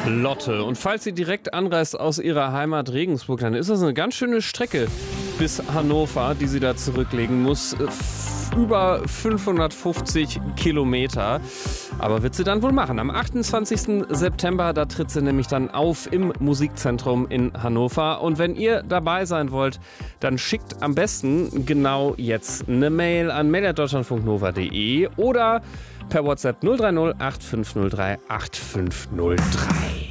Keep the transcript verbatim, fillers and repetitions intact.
Lotte. Und falls sie direkt anreist aus ihrer Heimat Regensburg, dann ist das eine ganz schöne Strecke bis Hannover, die sie da zurücklegen muss. Über fünfhundertfünfzig Kilometer. Aber wird sie dann wohl machen. Am achtundzwanzigsten September, da tritt sie nämlich dann auf im Musikzentrum in Hannover. Und wenn ihr dabei sein wollt, dann schickt am besten genau jetzt eine Mail an mail at deutschlandfunk nova punkt de oder per WhatsApp null drei null acht fünf null drei acht fünf null drei.